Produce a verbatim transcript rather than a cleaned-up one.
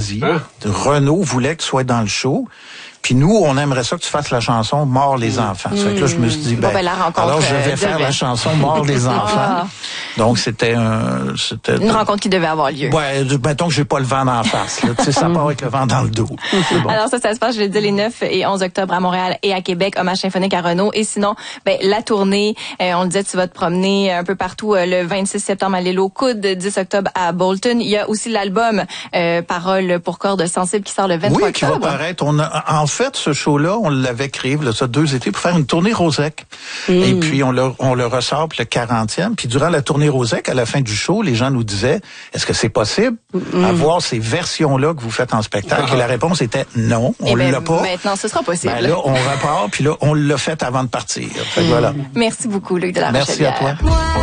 dit, hein? Renaud voulait que tu sois dans le show. Puis nous, on aimerait ça que tu fasses la chanson « Mort les enfants ». Mmh. Ça fait que là, je me suis dit, ben, bon, ben la rencontre, alors je vais euh, faire devait. la chanson « Mort les enfants ah. ». Donc, c'était un... C'était une rencontre qui devait avoir lieu. Ouais, mettons que j'ai pas le vent d'en face. Tu sais, ça part avec le vent dans le dos. Bon. Alors ça, ça se passe, je l'ai dit, les neuf et onze octobre à Montréal et à Québec, hommage symphonique à Renaud. Et sinon, ben la tournée, euh, on le disait, tu vas te promener un peu partout euh, le vingt-six septembre à l'île aux Coudes, dix octobre à Bolton. Il y a aussi l'album euh, Paroles pour cordes sensibles qui sort le vingt-trois oui, octobre. Oui, qui va paraître. On a, en fait, ce show-là, on l'avait créé, là, ça, deux étés, pour faire une tournée Rosec. Mm. Et puis, on le, on le ressort pour le quarantième. Puis, durant la tournée Rosec, à la fin du show, les gens nous disaient, est-ce que c'est possible mm. avoir ces versions-là que vous faites en spectacle? Ah. Et la réponse était non, on ben, l'a pas. Maintenant, ce sera possible. Ben là, on repart, puis là, on l'a fait avant de partir. Fait que voilà. Merci beaucoup, Luc de la Rochelière. Merci à toi.